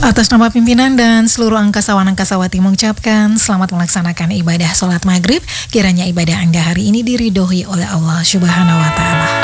Atas nama pimpinan dan seluruh angkasawan angkasawati mengucapkan selamat melaksanakan ibadah sholat maghrib. Kiranya ibadah Anda hari ini diridhoi oleh Allah Subhanahu wa Ta'ala.